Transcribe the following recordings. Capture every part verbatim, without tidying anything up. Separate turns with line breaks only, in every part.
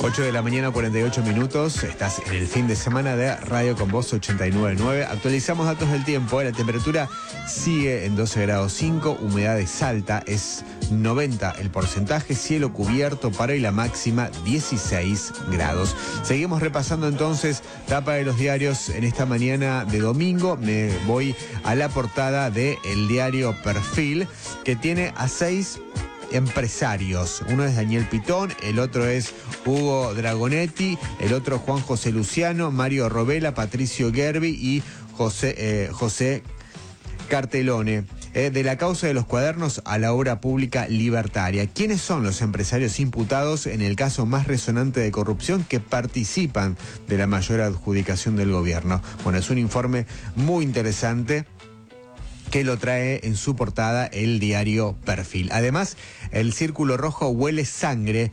ocho de la mañana, cuarenta y ocho minutos. Estás en el fin de semana de Radio Con Voz ochenta y nueve punto nueve. Actualizamos datos del tiempo. La temperatura sigue en doce grados cinco. Humedad es alta, es noventa el porcentaje. Cielo cubierto para hoy, la máxima dieciséis grados. Seguimos repasando entonces tapa de los diarios en esta mañana de domingo. Me voy a la portada del diario Perfil, que tiene a seis empresarios. Uno es Daniel Pitón, el otro es Hugo Dragonetti, el otro Juan José Luciano, Mario Robela, Patricio Gerbi y José, eh, José Cartelone. Eh, de la causa de los cuadernos a la obra pública libertaria. ¿Quiénes son los empresarios imputados en el caso más resonante de corrupción que participan de la mayor adjudicación del gobierno? Bueno, es un informe muy interesante que lo trae en su portada el diario Perfil. Además, el Círculo Rojo huele sangre,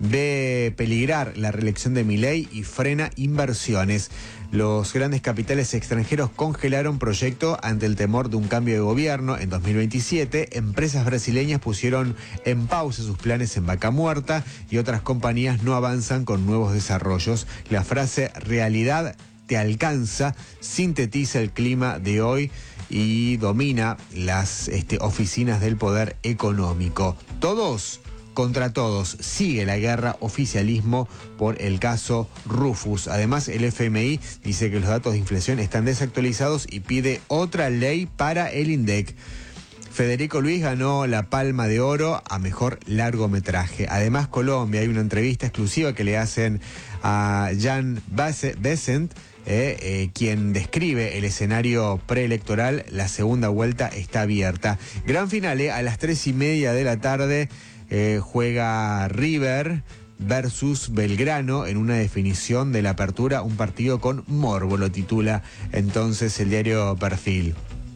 ve peligrar la reelección de Milei y frena inversiones. Los grandes capitales extranjeros congelaron proyecto ante el temor de un cambio de gobierno en dos mil veintisiete. Empresas brasileñas pusieron en pausa sus planes en Vaca Muerta y otras compañías no avanzan con nuevos desarrollos. La frase "realidad te alcanza" sintetiza el clima de hoy y domina las este, oficinas del poder económico. Todos contra todos. Sigue la guerra oficialismo por el caso Rufus. Además, el F M I dice que los datos de inflación están desactualizados y pide otra ley para el INDEC. Federico Luis ganó la Palma de Oro a mejor largometraje. Además, Colombia, hay una entrevista exclusiva que le hacen a Jan Besant, Eh, eh, quien describe el escenario preelectoral. La segunda vuelta está abierta. Gran final, eh, a las tres y media de la tarde eh, juega River versus Belgrano en una definición de la apertura, un partido con morbo, lo titula entonces el diario Perfil.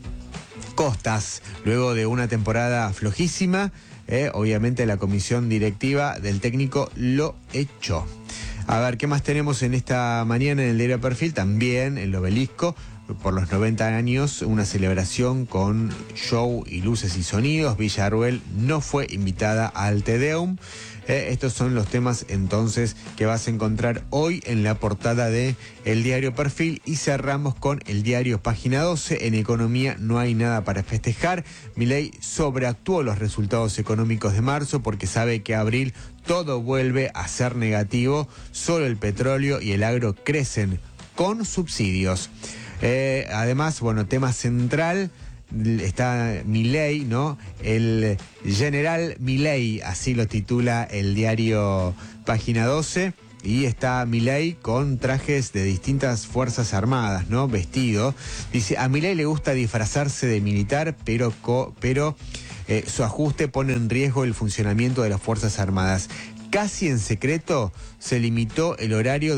Costas, luego de una temporada flojísima, eh, obviamente la comisión directiva del técnico lo echó. A ver, ¿qué más tenemos en esta mañana en el diario Perfil? También el Obelisco, por los noventa años, una celebración con show y luces y sonidos. Villarruel no fue invitada al Te Deum. Eh, estos son los temas entonces que vas a encontrar hoy en la portada de el diario Perfil. Y cerramos con el diario Página doce. En economía no hay nada para festejar. Milei sobreactuó los resultados económicos de marzo porque sabe que abril todo vuelve a ser negativo. Solo el petróleo y el agro crecen con subsidios. Eh, además, bueno, tema central, está Milei, ¿no? El general Milei, así lo titula el diario Página doce. Y está Milei con trajes de distintas fuerzas armadas, ¿no? Vestido. Dice, a Milei le gusta disfrazarse de militar, pero, co, pero eh, su ajuste pone en riesgo el funcionamiento de las fuerzas armadas. Casi en secreto se limitó el horario de